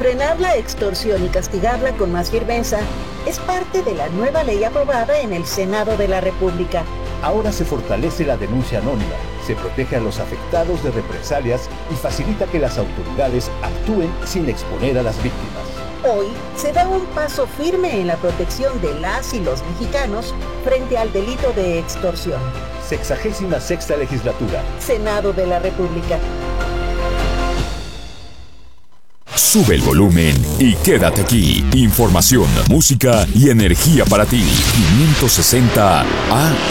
Frenar la extorsión y castigarla con más firmeza es parte de la nueva ley aprobada en el Senado de la República. Ahora se fortalece la denuncia anónima, se protege a los afectados de represalias y facilita que las autoridades actúen sin exponer a las víctimas. Hoy se da un paso firme en la protección de las y los mexicanos frente al delito de extorsión. 66ª Legislatura. Senado de la República. Sube el volumen y quédate aquí. Información, música y energía para ti. 560 AM.